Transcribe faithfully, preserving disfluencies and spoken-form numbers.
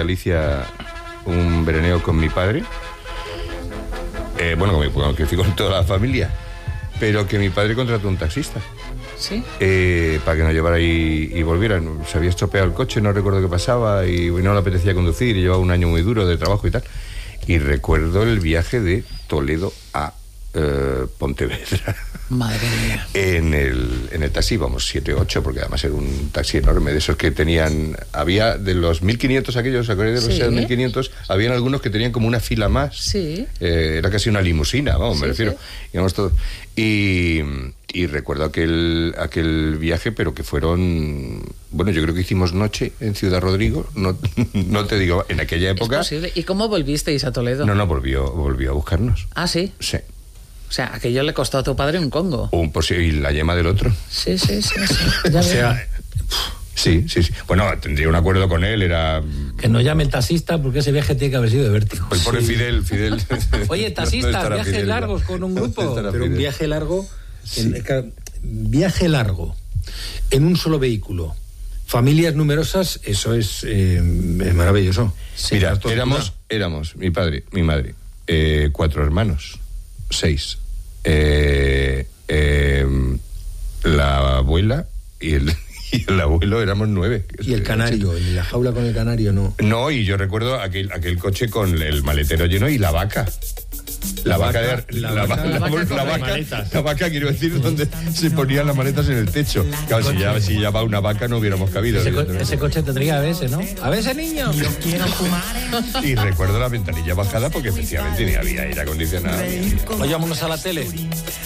Galicia un veraneo con mi padre. Eh, bueno, con mi, bueno, que fui con toda la familia. Pero que mi padre contrató un taxista. ¿Sí? Eh, para que nos llevara y, y volvieran. Se había estropeado el coche, no recuerdo qué pasaba, y, y no le apetecía conducir, y llevaba un año muy duro de trabajo y tal. Y recuerdo el viaje de Toledo a eh, Pontevedra. Madre mía. En el, en el taxi íbamos siete o ocho, porque además era un taxi enorme, de esos que tenían... Había de los mil quinientos aquellos, ¿acordáis de los Sí. mil quinientos? Habían algunos que tenían como una fila más. Sí. Eh, era casi una limusina, vamos, Sí, me refiero. sí. Íbamos todos. Y, y recuerdo aquel, aquel viaje, pero que fueron... Bueno, yo creo que hicimos noche en Ciudad Rodrigo. No, no te digo, en aquella época... ¿Es posible? ¿Y cómo volvisteis a Toledo? No, no, volvió, volvió a buscarnos. Ah, sí. Sí. O sea, aquello le costó a tu padre un congo. Un posi- y la yema del otro. Sí, sí, sí. sí. Ya O veo. sea, Sí, sí, sí. Bueno, tendría un acuerdo con él, era... que no llame el taxista porque ese viaje tiene que haber sido de vértigo. El pobre Fidel, Fidel. Oye, No- taxistas, no estará viajes Fidel, largos ¿no? con un No grupo. estará Pero un Fidel. viaje largo, Sí. en- claro, viaje largo, en un solo vehículo, familias numerosas, eso es, eh, es maravilloso. Mira, Tortura. éramos, éramos, mi padre, mi madre, eh, cuatro hermanos, seis. Eh, eh, la abuela y el, y el abuelo éramos nueve. Y el canario, y la jaula con el canario, no. No, y yo recuerdo aquel, aquel coche con el maletero lleno y la vaca. La, La vaca, vaca, de, la la, vaca- vaca, la la, vaca la con las vaca, maletas. la vaca, quiero decir, donde se ponían las maletas en el techo. Claro, si ya, si ya va una vaca no hubiéramos cabido. Ese, co- evidentemente. ese coche tendría A B S, ¿no? A B S, niño. Y recuerdo la ventanilla bajada porque efectivamente ni había aire acondicionado. ni había- Vayámonos a la tele.